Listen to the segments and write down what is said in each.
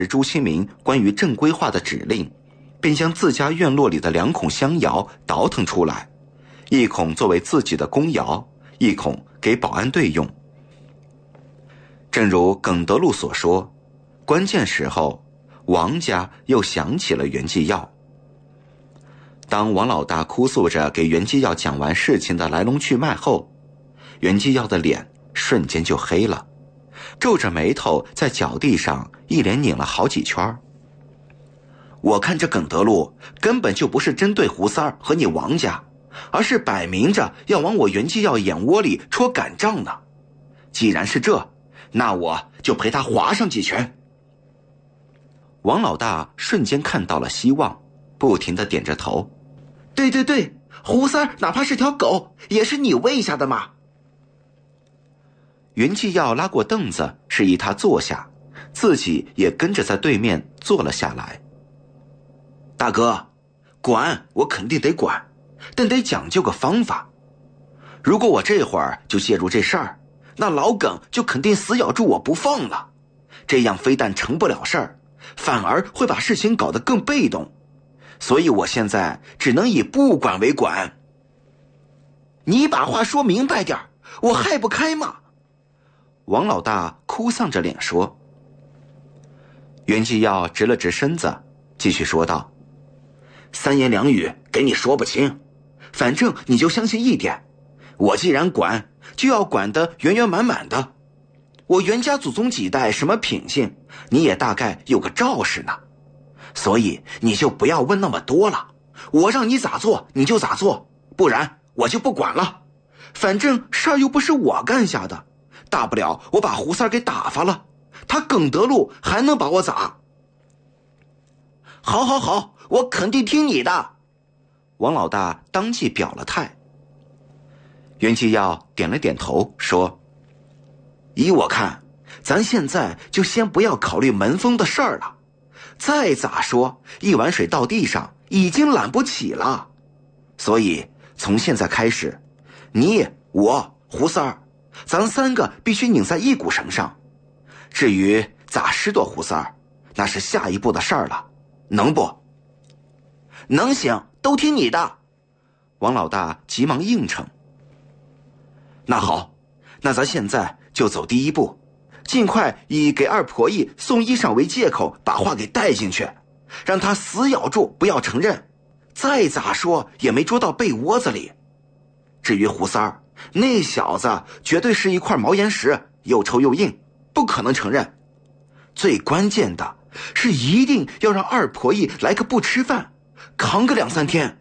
朱清明关于正规化的指令，便将自家院落里的2孔香窑倒腾出来，一孔作为自己的公窑，一孔给保安队用。正如耿德禄所说，关键时候王家又想起了袁继耀。当王老大哭诉着给袁继耀讲完事情的来龙去脉后，袁继耀的脸瞬间就黑了，皱着眉头在脚地上一连拧了好几圈。我看这耿德禄根本就不是针对胡三儿和你王家，而是摆明着要往我袁继耀眼窝里戳杆杖呢。既然是这，那我就陪他划上几拳。王老大瞬间看到了希望，不停地点着头。对对对，胡三儿哪怕是条狗，也是你喂下的嘛。袁继耀拉过凳子示意他坐下，自己也跟着在对面坐了下来。大哥，管我肯定得管，但得讲究个方法。如果我这会儿就介入这事儿，那老耿就肯定死咬住我不放了，这样非但成不了事儿，反而会把事情搞得更被动。所以我现在只能以不管为管。你把话说明白点，我害不开嘛。王老大哭丧着脸说。袁继耀直了直身子，继续说道：三言两语给你说不清，反正你就相信一点，我既然管，就要管得圆圆满满的。我袁家祖宗几代什么品性，你也大概有个兆式呢。所以你就不要问那么多了，我让你咋做你就咋做，不然我就不管了。反正事儿又不是我干下的，大不了我把胡三儿给打发了，他耿德禄还能把我咋？好好好，我肯定听你的。王老大当即表了态。袁继耀点了点头说：依我看，咱现在就先不要考虑门风的事儿了，再咋说一碗水到地上已经揽不起了。所以从现在开始，你我胡三儿，咱3个必须拧在一股绳上。至于咋拾掇胡三儿，那是下一步的事儿了，能不？能行，都听你的。王老大急忙应承。那好，那咱现在就走第一步，尽快以给二婆姨送衣裳为借口把话给带进去，让他死咬住不要承认，再咋说也没捉到被窝子里。至于胡三儿，那小子绝对是一块毛岩石，又臭又硬，不可能承认。最关键的是一定要让二婆姨来个不吃饭，扛个2、3天。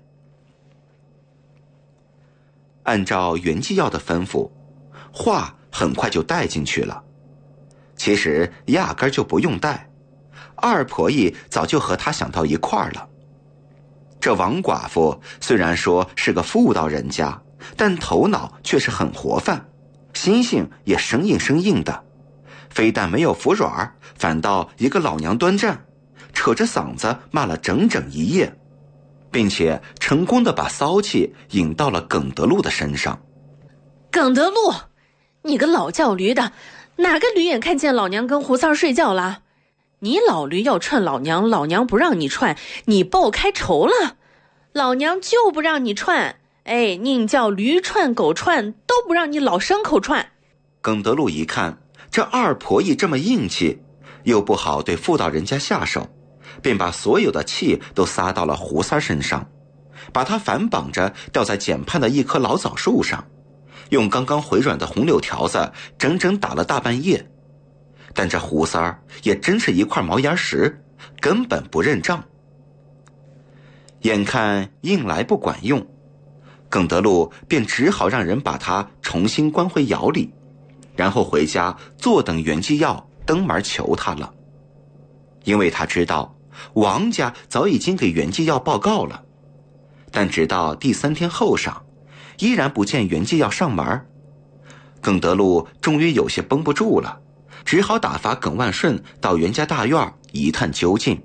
按照袁继耀的吩咐，话很快就带进去了。其实压根就不用带，二婆姨早就和他想到一块儿了。这王寡妇虽然说是个妇道人家，但头脑却是很活泛，心性也生硬生硬的，非但没有服软，反倒一个老娘端站，扯着嗓子骂了整整一夜，并且成功的把骚气引到了耿德禄的身上。 耿德禄，你个老叫驴的，哪个驴眼看见老娘跟胡三儿睡觉了？你老驴要串老娘，老娘不让你串，你报开仇了。老娘就不让你串，哎，宁叫驴串狗串，都不让你老牲口串。 耿德禄一看这二婆姨这么硬气，又不好对妇道人家下手，便把所有的气都撒到了胡三身上，把他反绑着吊在简畔的一棵老枣树上，用刚刚回软的红柳条子整整打了大半夜。但这胡三儿也真是一块毛岩石，根本不认账。眼看硬来不管用，耿德禄便只好让人把他重新关回窑里，然后回家坐等袁继耀登门求他了。因为他知道王家早已经给袁继耀报告了，但直到第3天后晌，依然不见袁继耀上门。耿德禄终于有些绷不住了，只好打发耿万顺到袁家大院一探究竟。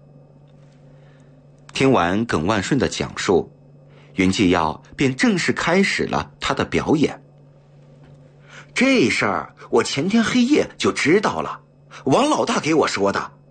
听完耿万顺的讲述，袁继耀便正式开始了他的表演。这事儿我前天黑夜就知道了，王老大给我说的，